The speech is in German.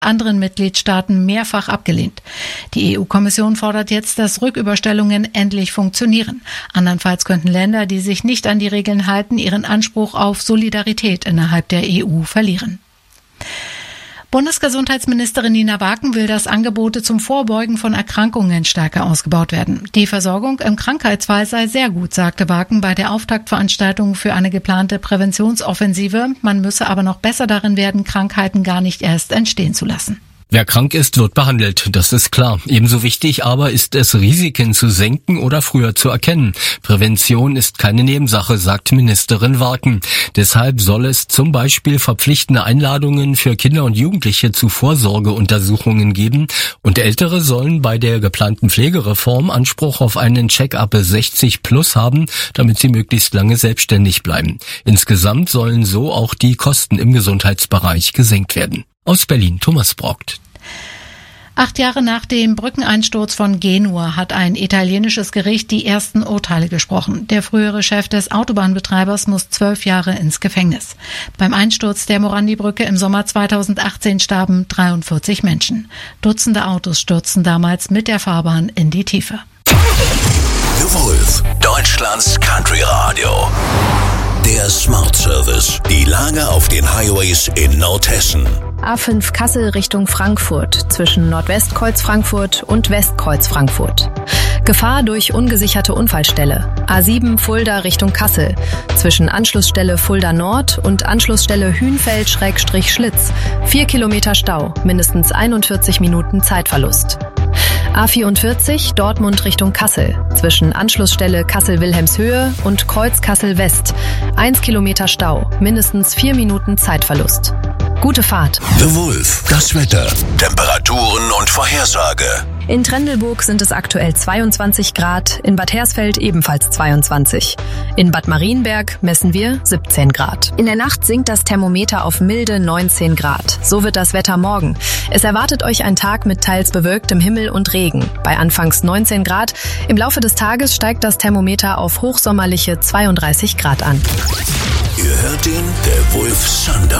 anderen Mitgliedstaaten mehrfach abgelehnt. Die EU-Kommission fordert jetzt, dass Rücküberstellungen endlich funktionieren. Andernfalls könnten Länder, die sich nicht an die Regeln halten, ihren Anspruch auf Solidarität innerhalb der EU verlieren. Bundesgesundheitsministerin Nina Waken will, dass Angebote zum Vorbeugen von Erkrankungen stärker ausgebaut werden. Die Versorgung im Krankheitsfall sei sehr gut, sagte Waken bei der Auftaktveranstaltung für eine geplante Präventionsoffensive. Man müsse aber noch besser darin werden, Krankheiten gar nicht erst entstehen zu lassen. Wer krank ist, wird behandelt, das ist klar. Ebenso wichtig aber ist es, Risiken zu senken oder früher zu erkennen. Prävention ist keine Nebensache, sagt Ministerin Waken. Deshalb soll es zum Beispiel verpflichtende Einladungen für Kinder und Jugendliche zu Vorsorgeuntersuchungen geben und Ältere sollen bei der geplanten Pflegereform Anspruch auf einen Check-up 60+ haben, damit sie möglichst lange selbstständig bleiben. Insgesamt sollen so auch die Kosten im Gesundheitsbereich gesenkt werden. Aus Berlin, Thomas Brockt. 8 Jahre nach dem Brückeneinsturz von Genua hat ein italienisches Gericht die ersten Urteile gesprochen. Der frühere Chef des Autobahnbetreibers muss 12 Jahre ins Gefängnis. Beim Einsturz der Morandi-Brücke im Sommer 2018 starben 43 Menschen. Dutzende Autos stürzten damals mit der Fahrbahn in die Tiefe. The Wolf, Deutschlands Country Radio. Der Smart Service. Die Lage auf den Highways in Nordhessen. A5 Kassel Richtung Frankfurt zwischen Nordwestkreuz Frankfurt und Westkreuz Frankfurt. Gefahr durch ungesicherte Unfallstelle. A7 Fulda Richtung Kassel zwischen Anschlussstelle Fulda Nord und Anschlussstelle Hünfeld-Schlitz. 4 Kilometer Stau, mindestens 41 Minuten Zeitverlust. A44 Dortmund Richtung Kassel zwischen Anschlussstelle Kassel-Wilhelmshöhe und Kreuz Kassel West. 1 Kilometer Stau, mindestens 4 Minuten Zeitverlust. Gute Fahrt. The Wolf, das Wetter, Temperaturen und Vorhersage. In Trendelburg sind es aktuell 22 Grad, in Bad Hersfeld ebenfalls 22. In Bad Marienberg messen wir 17 Grad. In der Nacht sinkt das Thermometer auf milde 19 Grad. So wird das Wetter morgen. Es erwartet euch ein Tag mit teils bewölktem Himmel und Regen. Bei anfangs 19 Grad. Im Laufe des Tages steigt das Thermometer auf hochsommerliche 32 Grad an. Ihr hört den The Wolf Sundown.